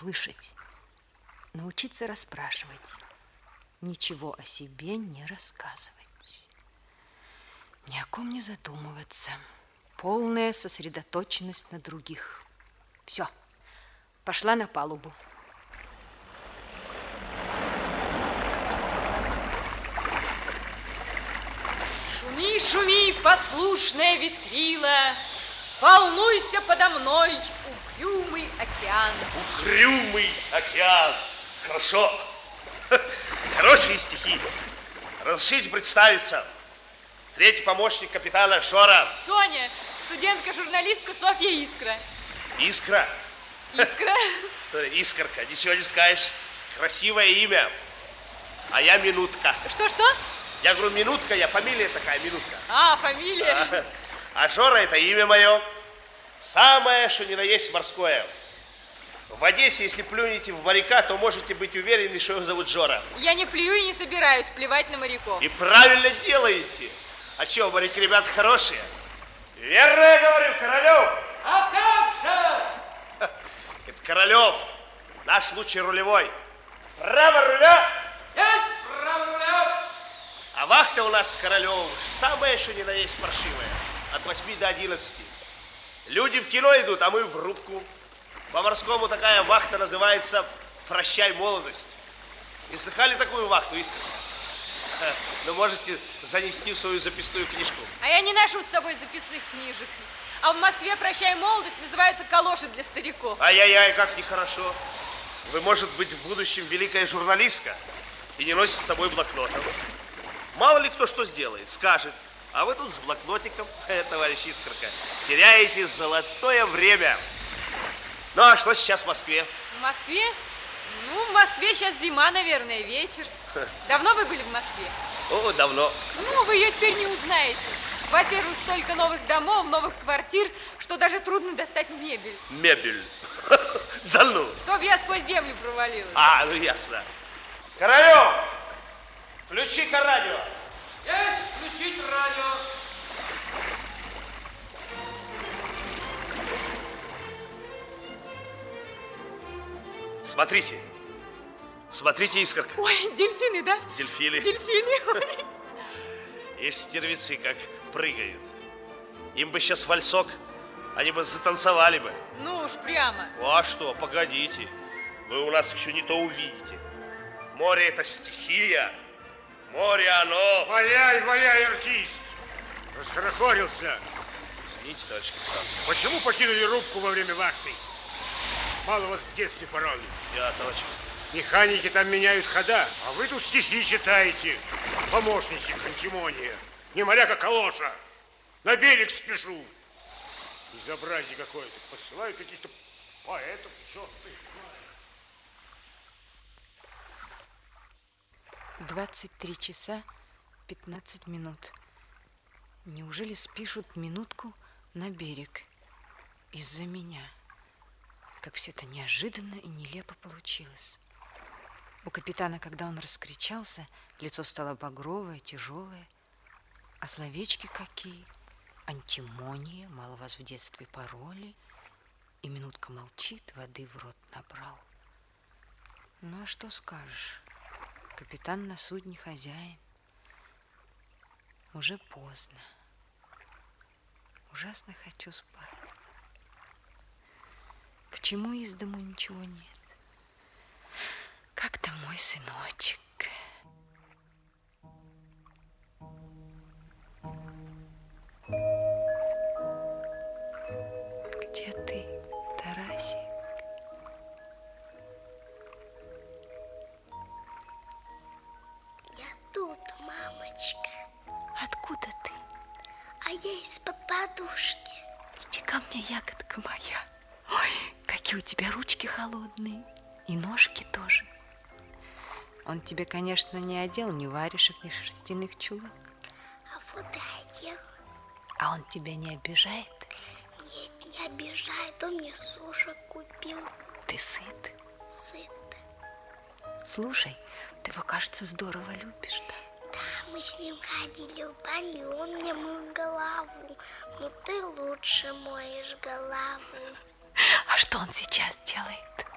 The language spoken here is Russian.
слышать, научиться расспрашивать, ничего о себе не рассказывать, ни о ком не задумываться, полная сосредоточенность на других. Все, пошла на палубу. Шуми, шуми, послушная ветрила, волнуйся подо мной, угрюмый океан. Угрюмый океан. Хорошо. Хорошие стихи. Разрешите представиться. Третий помощник капитана Жора. Соня, студентка-журналистка Софья Искра. Искра? Искра? Искорка, ничего не скажешь. Красивое имя. А я Минутка. Что-что? Я говорю, Минутка, я фамилия такая, Минутка. А, фамилия. А Жора это имя мое. Самое, что ни на есть морское. В Одессе, если плюнете в моряка, то можете быть уверены, что его зовут Жора. Я не плюю и не собираюсь плевать на моряков. И правильно делаете. А что, моряки, ребята хорошие? Верно я говорю, Королев. А как же? Это Королев, наш лучший рулевой. Право руля. Есть право руля. А вахта у нас с Королевым самая, что ни на есть паршивая. От 8 до 11. Люди в кино идут, а мы в рубку. По-морскому такая вахта называется «Прощай, молодость». Не слыхали такую вахту, Искра? Но можете занести в свою записную книжку. А я не ношу с собой записных книжек. А в Москве «Прощай, молодость» называются калоши для стариков. Ай-яй-яй, как нехорошо. Вы, может быть, в будущем великая журналистка и не носите с собой блокнотов. Мало ли кто что сделает, скажет. А вы тут с блокнотиком, товарищ Искорка, теряете золотое время. Ну, а что сейчас в Москве? В Москве? Ну, в Москве сейчас зима, наверное, вечер. Давно вы были в Москве? О, давно. Ну, вы ее теперь не узнаете. Во-первых, столько новых домов, новых квартир, что даже трудно достать мебель. Мебель? Да ну. Чтоб я сквозь землю провалилась. А, ну ясно. Королев, включи-ка радио. Есть включить радио. Смотрите. Смотрите, Искорка. Ой, дельфины, да? Дельфины. Дельфины. Есть стервицы, как прыгают. Им бы сейчас вальсок, они бы затанцевали бы. Ну уж прямо. А что, погодите. Вы у нас еще не то увидите. Море это стихия. Море оно. Валяй, валяй, артист. Расхорохорился. Извините, товарищ капитан. Почему покинули рубку во время вахты? Мало вас в детстве пороли. Я, товарищ капитан. Механики там меняют хода, а вы тут стихи читаете. Помощничек антимония. Не моряк, а калоша. На берег спешу. Безобразие какое-то. Посылают каких-то поэтов. Черт ты. 23 часа 15 минут. Неужели спишут минутку на берег из-за меня? Как все это неожиданно и нелепо получилось. У капитана, когда он раскричался, лицо стало багровое, тяжелое. А словечки какие? Антимония, мало вас в детстве пароли. И минутка молчит, воды в рот набрал. Ну, а что скажешь? Капитан на судне хозяин. Уже поздно. Ужасно хочу спать. Почему из дому ничего нет? Как там мой сыночек? Где ты, Тарасик? Я тут, мамочка. Откуда ты? А я из-под подушки. Иди ко мне, ягодка моя. Ой, какие у тебя ручки холодные. И ножки тоже. Он тебе, конечно, не одел ни варежек, ни шерстяных чулок. А вот одел. А он тебя не обижает? Нет, не обижает. Он мне сушек купил. Ты сыт? Сыт. Слушай, ты его, кажется, здорово любишь, да? Да, мы с ним ходили в баню, он мне мыл голову. Ну ты лучше моешь голову. А что он сейчас делает?